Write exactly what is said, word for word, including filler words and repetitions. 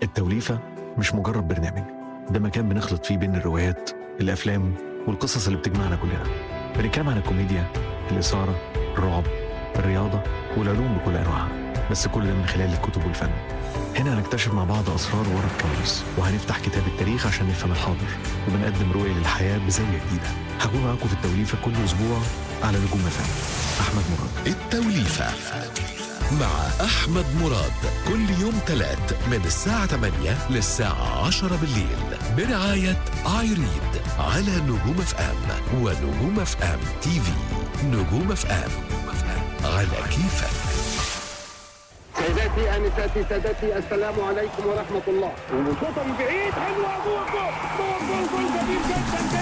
التوليفة مش مجرد برنامج، ده مكان بنخلط فيه بين الروايات الأفلام والقصص اللي بتجمعنا كلنا. بنتكلم عن الكوميديا، الإثارة، الرعب، الرياضة والعلوم بكل أنواعها، بس كل ده من خلال الكتب والفن. هنا هنكتشف مع بعض أسرار ورا الكواليس، وهنفتح كتاب التاريخ عشان نفهم الحاضر، وبنقدم رؤية للحياة بزاوية جديدة. هكون معاكم في التوليفة كل أسبوع على نجوم فن. أحمد مراد. التوليفة مع أحمد مراد كل يوم تلات من الساعة ثمانية للساعة عشرة بالليل برعاية آيريد على نجوم اف ام ونجوم اف ام تي في. نجوم اف ام على كيفك. سيداتي انساتي سادتي السلام عليكم ورحمه الله. وشوطه من بعيد حلوه جول جول جول جول جميل جدا.